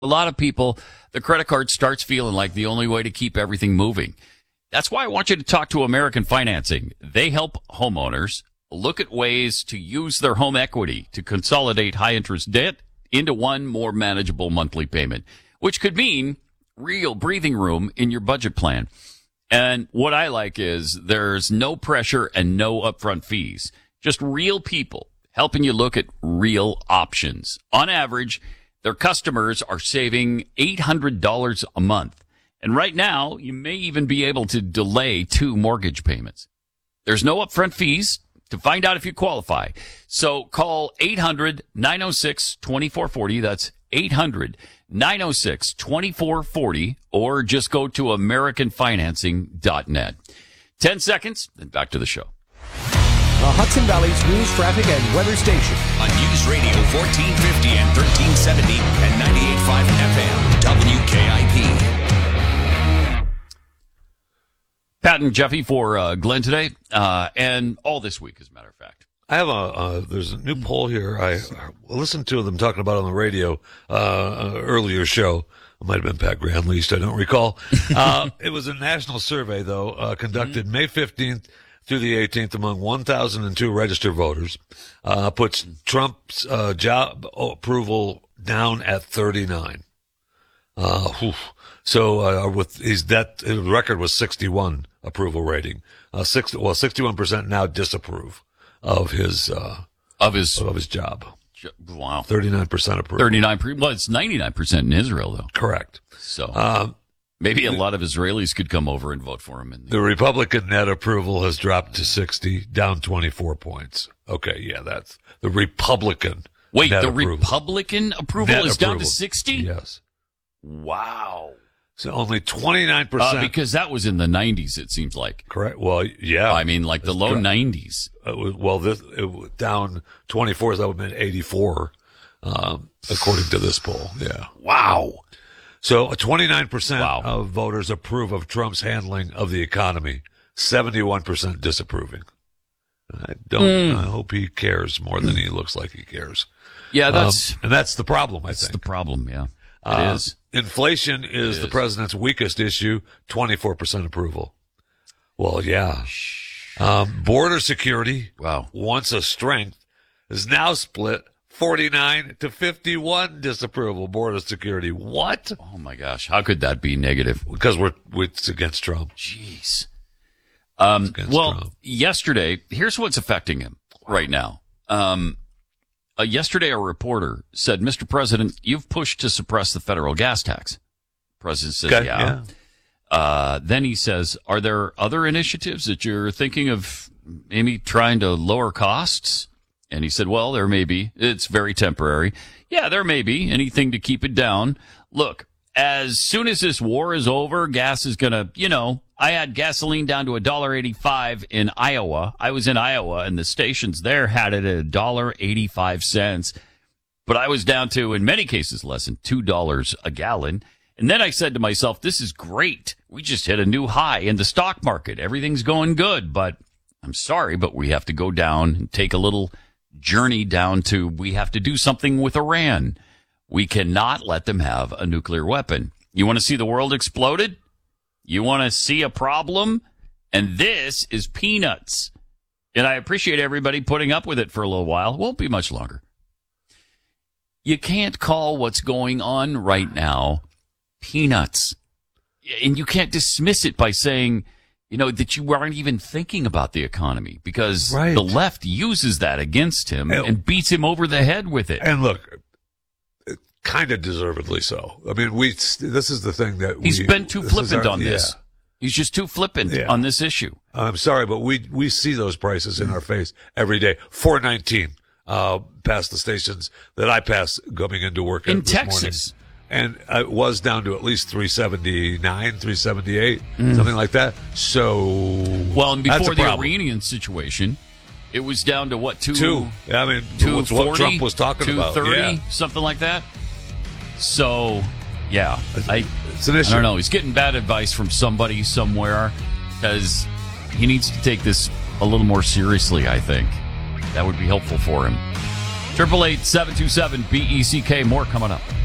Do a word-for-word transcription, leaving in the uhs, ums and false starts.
A lot of people, the credit card starts feeling like the only way to keep everything moving. That's why I want you to talk to American Financing. They help homeowners look at ways to use their home equity to consolidate high-interest debt into one more manageable monthly payment, which could mean real breathing room in your budget plan. And what I like is there's no pressure and no upfront fees. Just real people helping you look at real options. On average, their customers are saving eight hundred dollars a month. And right now, you may even be able to delay two mortgage payments. There's no upfront fees to find out if you qualify. So call eight hundred, nine oh six, two four four oh. That's eight hundred, nine oh six, two four four oh, or just go to american financing dot net. Ten seconds, then back to the show. The Hudson Valley's news, traffic, and weather station. On News Radio fourteen fifty and thirteen seventy and ninety-eight point five F M, W K I P. Pat and Jeffy for uh, Glenn today, uh, and all this week, as a matter of fact. I have a, uh, there's a new poll here. I listened to them talking about it on the radio, uh, earlier show. It might have been Pat Graham Least, I don't recall. Uh, it was a national survey, though, uh, conducted mm-hmm. May fifteenth through the eighteenth among one thousand two registered voters, uh, puts Trump's, uh, job approval down at thirty-nine. Uh, whew. So, uh, with his that his record was sixty-one approval rating. Uh, six, well, sixty-one percent now disapprove of his, uh, of his, of his job. Wow. thirty-nine percent approval. thirty-nine percent. Well, it's ninety-nine percent in Israel, though. Correct. So, um, maybe a lot of Israelis could come over and vote for him. In the, the Republican net approval has dropped to sixty, down twenty-four points. Okay, yeah, that's the Republican. Wait, net the approval. Republican approval Net is approval. down to sixty? Yes. Wow. So only twenty-nine percent. Uh, because that was in the nineties, it seems like. Correct. Well, yeah. I mean, like the low nineties. It was, well, this, it was down twenty-four, so that would have been eighty-four, um, according to this poll. Yeah. Wow. So twenty-nine percent Wow. of voters approve of Trump's handling of the economy, seventy-one percent disapproving. I don't, Mm. I hope he cares more than he looks like he cares. Yeah, that's, um, and that's the problem, I that's think. the problem, yeah. It Uh, is. Inflation is It the is. president's weakest issue, twenty-four percent approval. Well, yeah. Um, border security, Wow. once a strength, is now split forty-nine to fifty-one disapproval. Border security. What? Oh, my gosh. How could that be negative? Because we're, we're it's against Trump. Jeez. Um, against well, Trump. yesterday, here's what's affecting him right now. Um, uh, yesterday, a reporter said, Mister President, you've pushed to suppress the federal gas tax. The president says, Okay, yeah. yeah. Uh, then he says, are there other initiatives that you're thinking of maybe trying to lower costs? And he said, well, there may be. It's very temporary. Yeah, there may be. Anything to keep it down. Look, as soon as this war is over, gas is going to, you know, I had gasoline down to one dollar eighty-five in Iowa. I was in Iowa, and the stations there had it at one dollar eighty-five. But I was down to, in many cases, less than two dollars a gallon. And then I said to myself, this is great. We just hit a new high in the stock market. Everything's going good. But I'm sorry, but we have to go down and take a little journey down to we have to do something with Iran. We cannot let them have a nuclear weapon. You want to see the world exploded? You want to see a problem? And this is peanuts. And I appreciate everybody putting up with it for a little while. It won't be much longer. You can't call what's going on right now peanuts. And you can't dismiss it by saying, you know, that you aren't even thinking about the economy, because Right. the left uses that against him And- and beats him over the head with it. And look, kind of deservedly so. I mean, we, this is the thing that He's we, been too this is flippant our- on this. yeah. He's just too flippant Yeah. on this issue. I'm sorry, but we, we see those prices in our face every day. four nineteen, uh, past the stations that I pass coming into work In this Texas. morning. And it was down to at least three seventy-nine, three seventy-eight, something like that. So, Well, and that's before a the problem. Iranian situation, it was down to what, two? Two. I mean, two what's what forty, Trump was talking about. two thirty, Yeah. something like that. So, yeah, I, It's an I issue. don't know. He's getting bad advice from somebody somewhere, because he needs to take this a little more seriously, I think. That would be helpful for him. eight eight eight, seven two seven, B E C K. More coming up.